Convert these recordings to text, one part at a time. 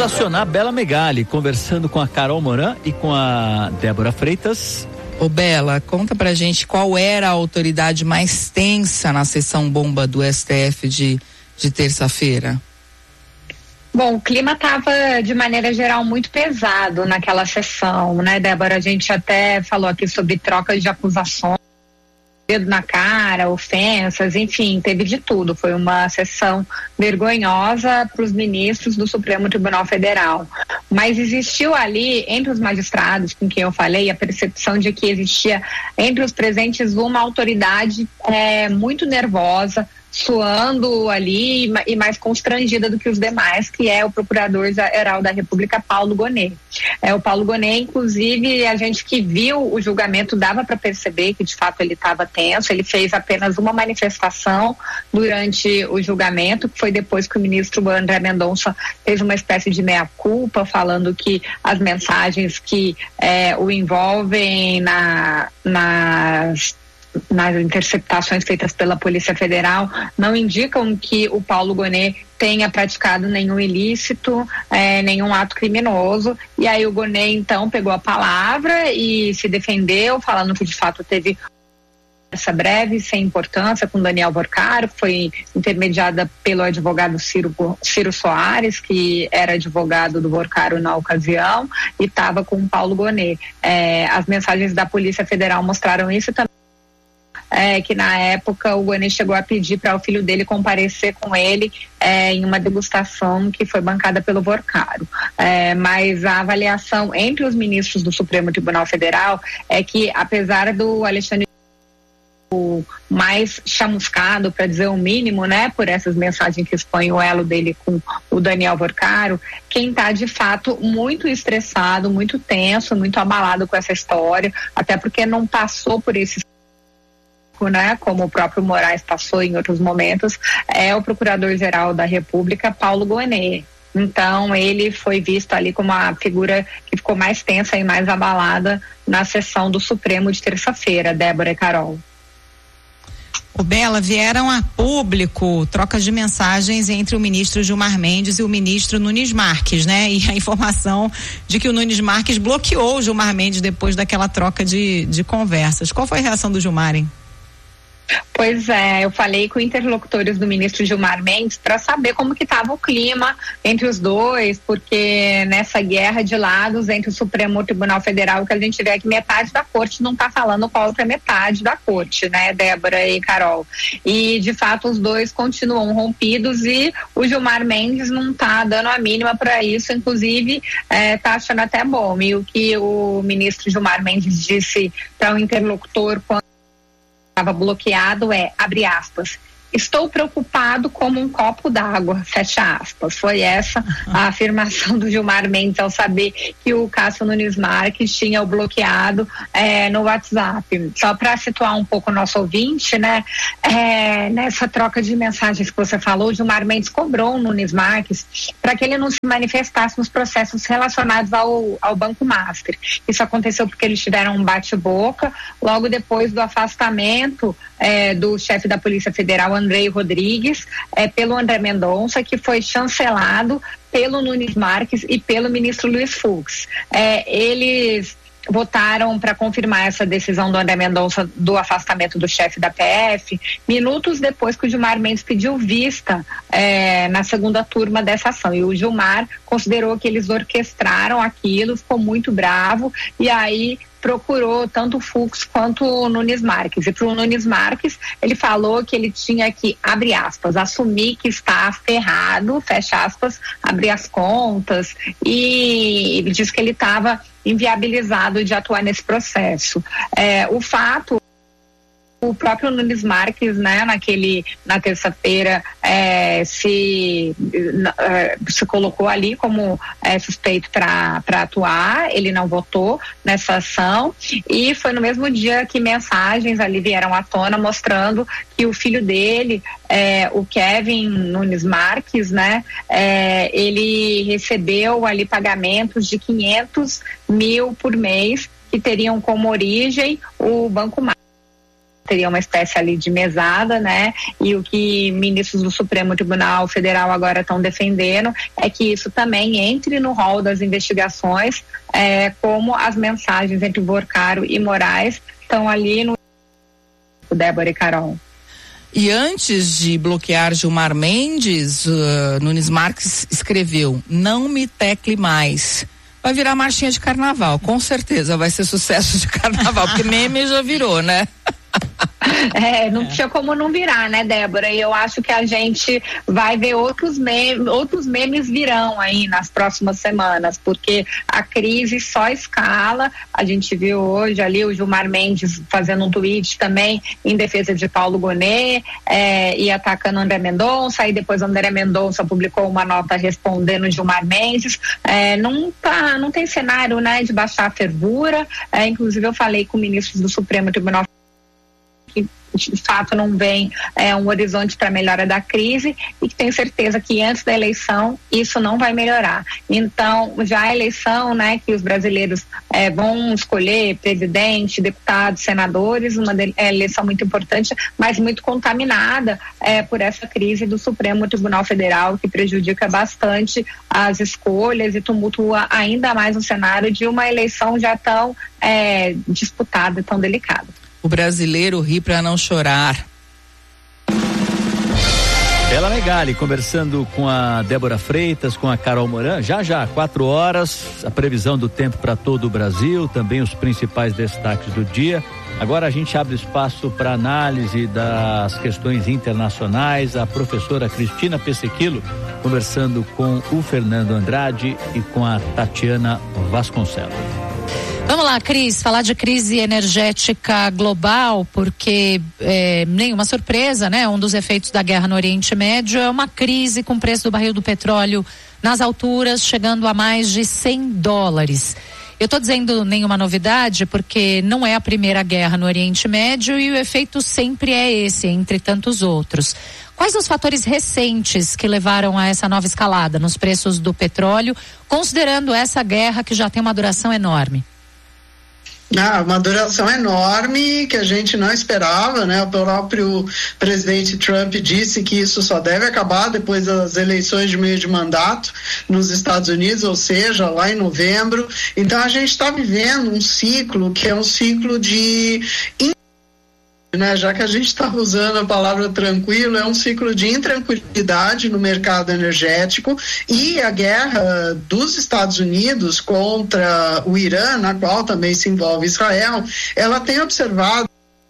acionar a Bela Megali, conversando com a Carol Moran e com a Débora Freitas. Ô Bela, conta pra gente qual era a autoridade mais tensa na sessão bomba do STF de terça-feira. Bom, o clima estava, de maneira geral, muito pesado naquela sessão, né, Débora? A gente até falou aqui sobre trocas de acusações, dedo na cara, ofensas, enfim, teve de tudo. Foi uma sessão vergonhosa para os ministros do Supremo Tribunal Federal. Mas existiu ali, entre os magistrados com quem eu falei, a percepção de que existia entre os presentes uma autoridade muito nervosa, suando ali e mais constrangida do que os demais, que é o Procurador-Geral da República, Paulo Gonet. O Paulo Gonet, inclusive, a gente que viu o julgamento dava para perceber que de fato ele estava tenso. Ele fez apenas uma manifestação durante o julgamento, que foi depois que o ministro André Mendonça fez uma espécie de meia-culpa, falando que as mensagens que o envolvem nas interceptações feitas pela Polícia Federal não indicam que o Paulo Gonet tenha praticado nenhum ilícito, nenhum ato criminoso. E aí o Gonet então pegou a palavra e se defendeu, falando que de fato teve essa breve, sem importância, com Daniel Vorcaro, que foi intermediada pelo advogado Ciro Soares, que era advogado do Vorcaro na ocasião, e estava com o Paulo Gonet. As mensagens da Polícia Federal mostraram isso também. Que na época o Gonet chegou a pedir para o filho dele comparecer com ele em uma degustação que foi bancada pelo Vorcaro. Mas a avaliação entre os ministros do Supremo Tribunal Federal é que, apesar do Alexandre mais chamuscado, para dizer o mínimo, né, por essas mensagens que expõem o elo dele com o Daniel Vorcaro, quem está de fato muito estressado, muito tenso, muito abalado com essa história, até porque não passou por esse, né, como o próprio Moraes passou em outros momentos, é o Procurador-Geral da República, Paulo Gonet. Então ele foi visto ali como a figura que ficou mais tensa e mais abalada na sessão do Supremo de terça-feira, Débora e Carol. O Bela, vieram a público trocas de mensagens entre o ministro Gilmar Mendes e o ministro Nunes Marques, né? E a informação de que o Nunes Marques bloqueou o Gilmar Mendes depois daquela troca de conversas. Qual foi a reação do Gilmar, hein? Pois eu falei com interlocutores do ministro Gilmar Mendes para saber como que estava o clima entre os dois, porque nessa guerra de lados entre o Supremo Tribunal Federal, que a gente vê que metade da corte não está falando com a outra metade da corte, né, Débora e Carol? E de fato os dois continuam rompidos e o Gilmar Mendes não está dando a mínima para isso, inclusive está achando até bom. E o que o ministro Gilmar Mendes disse para o interlocutor quando estava bloqueado abre aspas, estou preocupado como um copo d'água, fecha aspas. Foi essa a afirmação do Gilmar Mendes ao saber que o Cássio Nunes Marques tinha o bloqueado no WhatsApp. Só para situar um pouco o nosso ouvinte, né? Nessa troca de mensagens que você falou, o Gilmar Mendes cobrou o Nunes Marques para que ele não se manifestasse nos processos relacionados ao Banco Master. Isso aconteceu porque eles tiveram um bate-boca logo depois do afastamento do chefe da Polícia Federal, Andrei Rodrigues, pelo André Mendonça, que foi chancelado pelo Nunes Marques e pelo ministro Luiz Fux. Eles votaram para confirmar essa decisão do André Mendonça do afastamento do chefe da PF, minutos depois que o Gilmar Mendes pediu vista na segunda turma dessa ação. E o Gilmar considerou que eles orquestraram aquilo, ficou muito bravo, e aí procurou tanto o Fux quanto o Nunes Marques. E para o Nunes Marques, ele falou que ele tinha que, abre aspas, assumir que está ferrado, fecha aspas, abrir as contas, e ele disse que ele estava inviabilizado de atuar nesse processo. O fato, o próprio Nunes Marques, né, na terça-feira, se colocou ali como suspeito para atuar. Ele não votou nessa ação, e foi no mesmo dia que mensagens ali vieram à tona mostrando que o filho dele, o Kevin Nunes Marques, né, ele recebeu ali pagamentos de 500 mil por mês que teriam como origem o Banco Master. teria uma espécie ali de mesada, né? E o que ministros do Supremo Tribunal Federal agora estão defendendo é que isso também entre no rol das investigações, como as mensagens entre Porcaro e Moraes estão ali no Débora e Carol. E antes de bloquear Gilmar Mendes, Nunes Marques escreveu: não me tecle mais. Vai virar marchinha de carnaval, com certeza vai ser sucesso de carnaval, porque meme já virou, né? Não tinha como não virar, né, Débora? E eu acho que a gente vai ver outros memes virão aí nas próximas semanas, porque a crise só escala. A gente viu hoje ali o Gilmar Mendes fazendo um tweet também em defesa de Paulo Gonet, e atacando André Mendonça, aí depois André Mendonça publicou uma nota respondendo Gilmar Mendes. Não tem cenário, né, de baixar a fervura. Inclusive eu falei com ministros do Supremo Tribunal que de fato não vem um horizonte para melhora da crise, e que tenho certeza que antes da eleição isso não vai melhorar. Então, já a eleição, né, que os brasileiros vão escolher presidente, deputados, senadores, uma eleição muito importante, mas muito contaminada por essa crise do Supremo Tribunal Federal, que prejudica bastante as escolhas e tumultua ainda mais o cenário de uma eleição já tão disputada e tão delicada. O brasileiro ri para não chorar. Bela Megali conversando com a Débora Freitas, com a Carol Moran. Já 4 horas, a previsão do tempo para todo o Brasil, também os principais destaques do dia. Agora a gente abre espaço para análise das questões internacionais. A professora Cristina Pessequilo conversando com o Fernando Andrade e com a Tatiana Vasconcelos. Vamos lá, Cris, falar de crise energética global, porque nenhuma surpresa, né? Um dos efeitos da guerra no Oriente Médio é uma crise com o preço do barril do petróleo nas alturas, chegando a mais de $100. Eu estou dizendo nenhuma novidade porque não é a primeira guerra no Oriente Médio e o efeito sempre é esse, entre tantos outros. Quais os fatores recentes que levaram a essa nova escalada nos preços do petróleo, considerando essa guerra que já tem uma duração enorme? Uma duração enorme que a gente não esperava, né? O próprio presidente Trump disse que isso só deve acabar depois das eleições de meio de mandato nos Estados Unidos, ou seja, lá em novembro. Então a gente está vivendo um ciclo que é um ciclo de já que a gente está usando a palavra tranquilo, é um ciclo de intranquilidade no mercado energético, e a guerra dos Estados Unidos contra o Irã, na qual também se envolve Israel, ela tem observado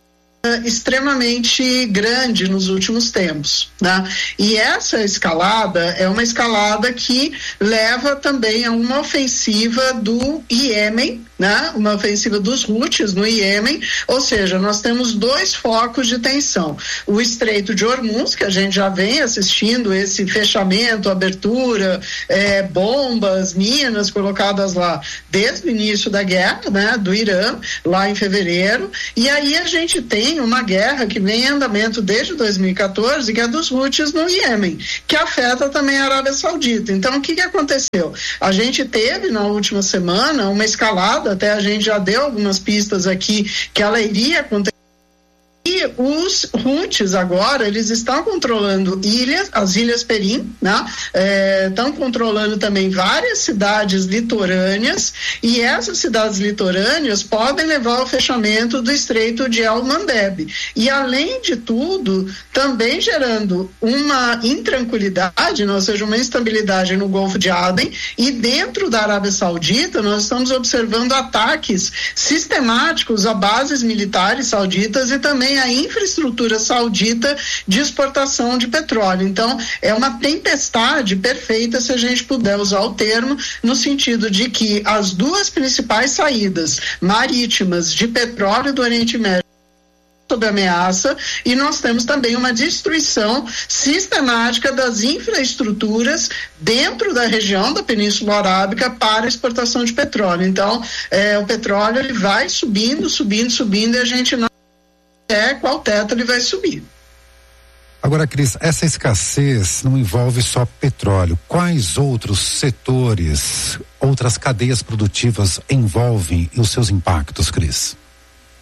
extremamente grande nos últimos tempos, né? E essa escalada é uma escalada que leva também a uma ofensiva do Iêmen, né? Uma ofensiva dos Houthis no Iêmen, ou seja, nós temos 2 focos de tensão: o Estreito de Hormuz, que a gente já vem assistindo esse fechamento, abertura, bombas, minas colocadas lá desde o início da guerra, né? Do Irã, lá em fevereiro, e aí a gente tem uma guerra que vem em andamento desde 2014, que é dos Houthis no Iêmen, que afeta também a Arábia Saudita. Então, o que aconteceu? A gente teve na última semana uma escalada, até a gente já deu algumas pistas aqui que ela iria acontecer. E os Houthis agora, eles estão controlando as Ilhas Perim, né? Estão controlando também várias cidades litorâneas, e essas cidades litorâneas podem levar ao fechamento do Estreito de El Mandeb. E além de tudo, também gerando uma intranquilidade, ou seja, uma instabilidade no Golfo de Aden, e dentro da Arábia Saudita nós estamos observando ataques sistemáticos a bases militares sauditas e também a infraestrutura saudita de exportação de petróleo. Então, é uma tempestade perfeita, se a gente puder usar o termo, no sentido de que as 2 principais saídas marítimas de petróleo do Oriente Médio sob ameaça, e nós temos também uma destruição sistemática das infraestruturas dentro da região da Península Arábica para exportação de petróleo. Então, o petróleo ele vai subindo, e a gente não qual teto ele vai subir. Agora, Cris, essa escassez não envolve só petróleo. Quais outros setores, outras cadeias produtivas envolvem os seus impactos, Cris?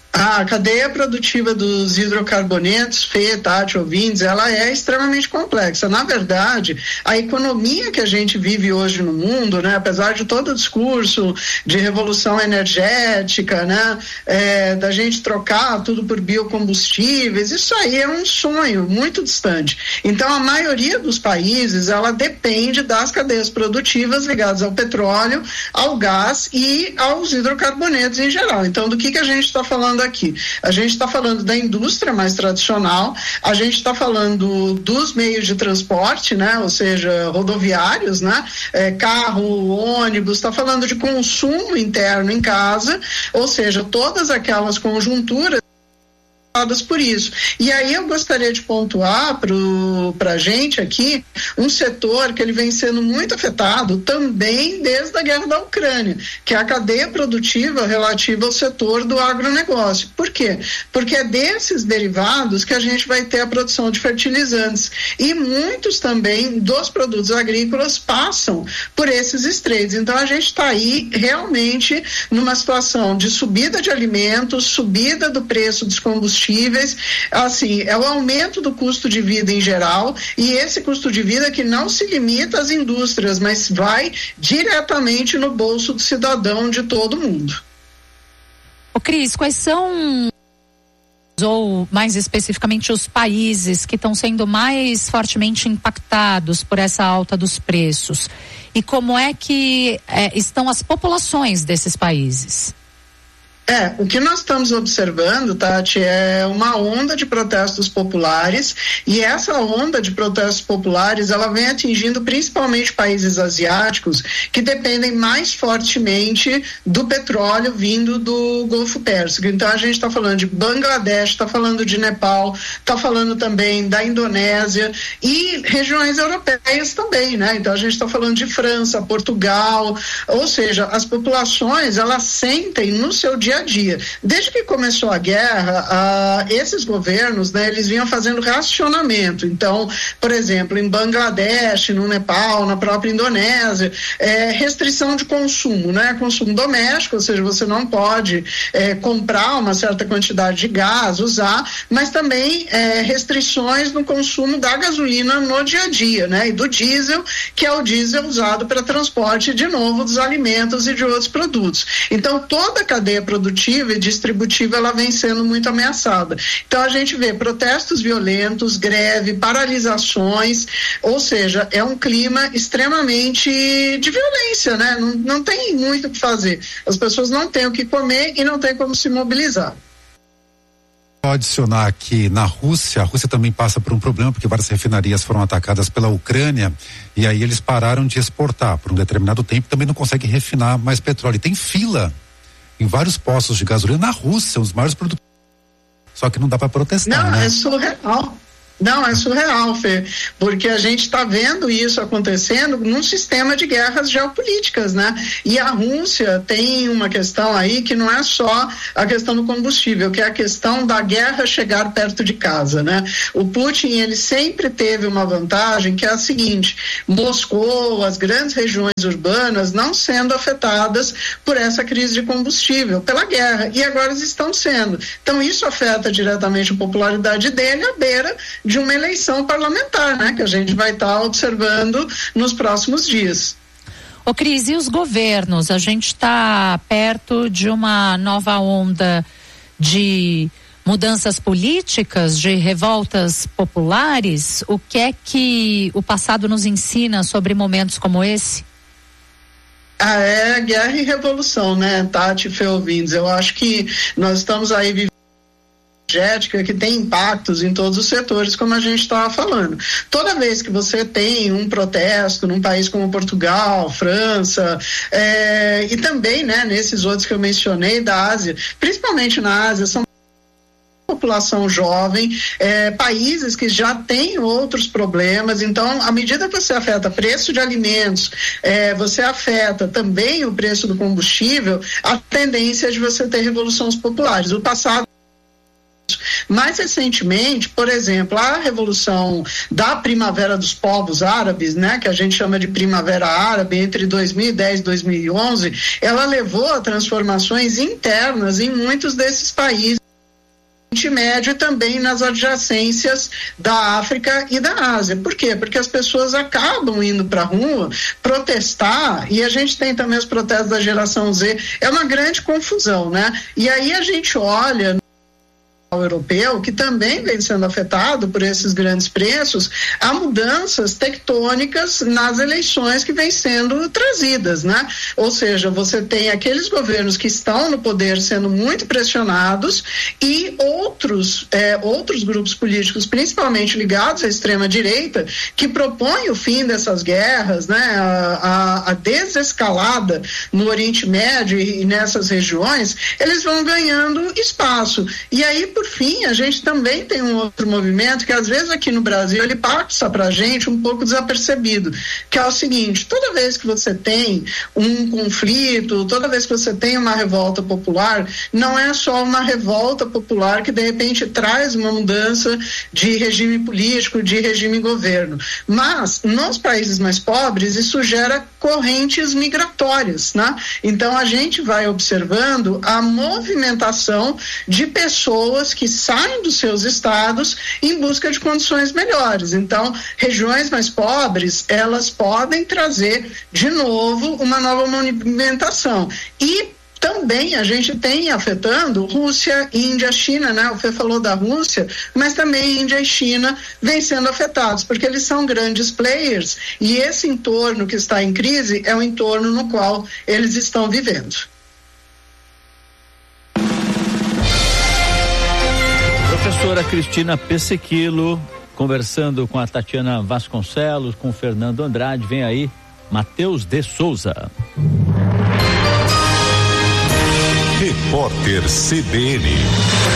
A cadeia produtiva dos hidrocarbonetos, Fê, Tati, ouvintes, ela é extremamente complexa. Na verdade, a economia que a gente vive hoje no mundo, né, apesar de todo o discurso de revolução energética, né, da gente trocar tudo por biocombustíveis, isso aí é um sonho muito distante. Então, a maioria dos países, ela depende das cadeias produtivas ligadas ao petróleo, ao gás e aos hidrocarbonetos em geral. Então, do que a gente está falando aqui? A gente está falando da indústria mais tradicional, a gente está falando dos meios de transporte, né? Ou seja, rodoviários, né? Carro, ônibus, está falando de consumo interno em casa, ou seja, todas aquelas conjunturas por isso. E aí eu gostaria de pontuar para a gente aqui um setor que ele vem sendo muito afetado também desde a guerra da Ucrânia, que é a cadeia produtiva relativa ao setor do agronegócio. Por quê? Porque é desses derivados que a gente vai ter a produção de fertilizantes e muitos também dos produtos agrícolas passam por esses estreitos. Então a gente está aí realmente numa situação de subida de alimentos, subida do preço dos combustíveis, assim, é o aumento do custo de vida em geral, e esse custo de vida que não se limita às indústrias, mas vai diretamente no bolso do cidadão de todo mundo. Ô Cris, quais são, ou mais especificamente os países que estão sendo mais fortemente impactados por essa alta dos preços? E como é que estão as populações desses países? O que nós estamos observando, Tati, é uma onda de protestos populares, e essa onda de protestos populares, ela vem atingindo principalmente países asiáticos que dependem mais fortemente do petróleo vindo do Golfo Pérsico. Então a gente está falando de Bangladesh, está falando de Nepal, está falando também da Indonésia e regiões europeias também, né? Então a gente está falando de França, Portugal, ou seja, as populações, elas sentem no seu dia a dia. Desde que começou a guerra, esses governos, né, eles vinham fazendo racionamento. Então, por exemplo, em Bangladesh, no Nepal, na própria Indonésia, restrição de consumo, né? Consumo doméstico, ou seja, você não pode comprar uma certa quantidade de gás, usar, mas também restrições no consumo da gasolina no dia a dia, né? E do diesel, que é o diesel usado para transporte, de novo, dos alimentos e de outros produtos. Então, toda a cadeia produtiva e distributiva, ela vem sendo muito ameaçada. Então a gente vê protestos violentos, greve, paralisações, ou seja, é um clima extremamente de violência, né? Não tem muito o que fazer. As pessoas não têm o que comer e não têm como se mobilizar. Vou adicionar aqui, na Rússia, a Rússia também passa por um problema, porque várias refinarias foram atacadas pela Ucrânia, e aí eles pararam de exportar por um determinado tempo, também não conseguem refinar mais petróleo. E tem fila em vários postos de gasolina na Rússia, os maiores produtores. Só que não dá para protestar, não, né? É surreal. Não, é surreal, Fê, porque a gente está vendo isso acontecendo num sistema de guerras geopolíticas, né? E a Rússia tem uma questão aí que não é só a questão do combustível, que é a questão da guerra chegar perto de casa, né? O Putin, ele sempre teve uma vantagem, que é a seguinte: Moscou, as grandes regiões urbanas não sendo afetadas por essa crise de combustível, pela guerra, e agora eles estão sendo. Então isso afeta diretamente a popularidade dele à beira de uma eleição parlamentar, né? Que a gente vai estar observando nos próximos dias. Ô Cris, e os governos? A gente está perto de uma nova onda de mudanças políticas, de revoltas populares? O que é que o passado nos ensina sobre momentos como esse? É guerra e revolução, né, Tati, Fê, ouvintes? Eu acho que nós estamos aí vivendo energética que tem impactos em todos os setores, como a gente estava falando. Toda vez que você tem um protesto num país como Portugal, França, e também, né, nesses outros que eu mencionei da Ásia, principalmente na Ásia, são população jovem, países que já têm outros problemas. Então, à medida que você afeta preço de alimentos, você afeta também o preço do combustível, a tendência é de você ter revoluções populares. O passado, mais recentemente, por exemplo, a revolução da Primavera dos Povos Árabes, né, que a gente chama de Primavera Árabe, entre 2010 e 2011, ela levou a transformações internas em muitos desses países Oriente Médio e também nas adjacências da África e da Ásia. Por quê? Porque as pessoas acabam indo para a rua protestar, e a gente tem também os protestos da geração Z. É uma grande confusão, né? E aí a gente olha europeu, que também vem sendo afetado por esses grandes preços, há mudanças tectônicas nas eleições que vêm sendo trazidas, né? Ou seja, você tem aqueles governos que estão no poder sendo muito pressionados e outros grupos políticos, principalmente ligados à extrema-direita, que propõem o fim dessas guerras, né? A desescalada no Oriente Médio e nessas regiões, eles vão ganhando espaço. E aí, por fim, a gente também tem um outro movimento que às vezes aqui no Brasil ele passa pra gente um pouco desapercebido, que é o seguinte: toda vez que você tem um conflito, toda vez que você tem uma revolta popular, não é só uma revolta popular que de repente traz uma mudança de regime político, de regime governo, mas nos países mais pobres isso gera correntes migratórias, né? Então a gente vai observando a movimentação de pessoas que saem dos seus estados em busca de condições melhores. Então, regiões mais pobres, elas podem trazer de novo uma nova movimentação. E também a gente tem afetando Rússia, Índia, China, né? O Fê falou da Rússia, mas também Índia e China vêm sendo afetados, porque eles são grandes players e esse entorno que está em crise é o entorno no qual eles estão vivendo. Professora Cristina Pessequilo, conversando com a Tatiana Vasconcelos, com o Fernando Andrade. Vem aí, Matheus de Souza. Repórter CBN.